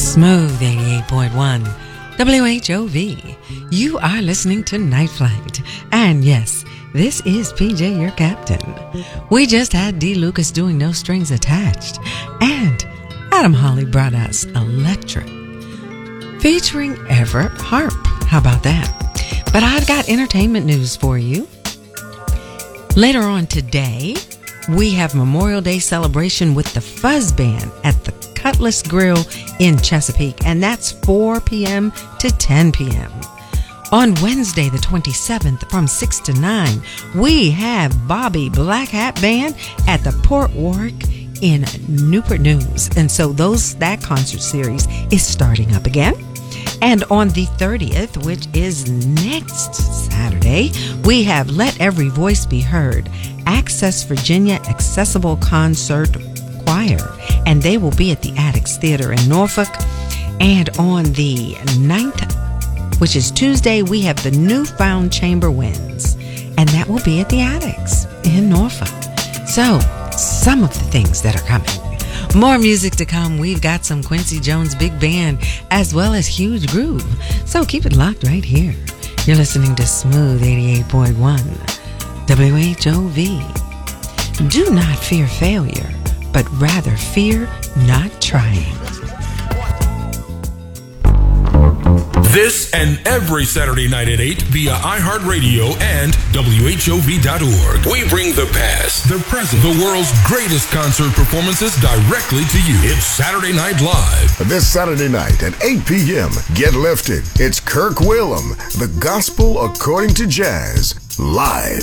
Smooth 88.1 WHOV. You are listening to Night Flight. And yes, this is PJ, your captain. We just had D. Lucas doing No Strings Attached. And Adam Hawley brought us Electric, featuring Everett Harp. How about that? But I've got entertainment news for you. Later on today, we have Memorial Day celebration with the Fuzz Band at the Cutlass Grill in Chesapeake, and that's 4 p.m. to 10 p.m. On Wednesday, the 27th, from 6 to 9, we have Bobby Black Hat Band at the Port Warwick in Newport News. And so that concert series is starting up again. And on the 30th, which is next Saturday, we have Let Every Voice Be Heard, Access Virginia Accessible Concert Choir, and they will be at the Attics Theater in Norfolk. And on the 9th, which is Tuesday, we have the Newfound Chamber Winds, and that will be at the Attics in Norfolk. So, some of the things that are coming. More music to come. We've got some Quincy Jones Big Band as well as Huge Groove. So keep it locked right here. You're listening to Smooth 88.1 WHOV. Do not fear failure, but rather fear not trying. This and every Saturday night at 8 via iHeartRadio and WHOV.org. We bring the past, the present, the world's greatest concert performances directly to you. It's Saturday Night Live. This Saturday night at 8 p.m., get lifted. It's Kirk Whalum, The Gospel According to Jazz, live.